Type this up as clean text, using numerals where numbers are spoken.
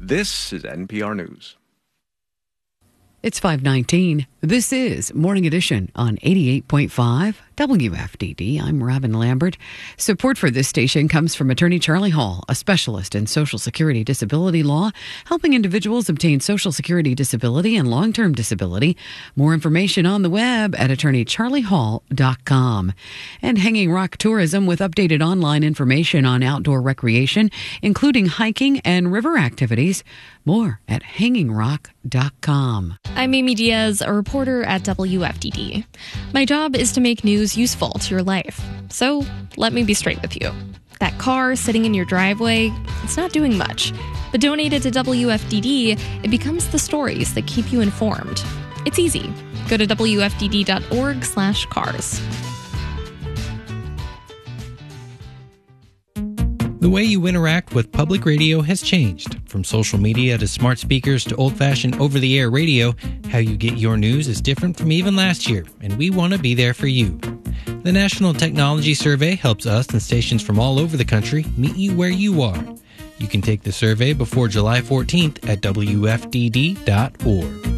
This is NPR News. It's 5:19. This is Morning Edition on 88.5 WFDD. I'm Robin Lambert. Support for this station comes from Attorney Charlie Hall, a specialist in Social Security disability law, helping individuals obtain Social Security disability and long-term disability. More information on the web at attorneycharliehall.com. And Hanging Rock Tourism with updated online information on outdoor recreation, including hiking and river activities. More at hangingrock.com. I'm Amy Diaz, a reporter at WFDD. My job is to make news useful to your life. So let me be straight with you. That car sitting in your driveway, it's not doing much. But donated to WFDD, it becomes the stories that keep you informed. It's easy. Go to WFDD.org/cars. The way you interact with public radio has changed. From social media to smart speakers to old-fashioned over-the-air radio, how you get your news is different from even last year, and we want to be there for you. The National Technology Survey helps us and stations from all over the country meet you where you are. You can take the survey before July 14th at WFDD.org.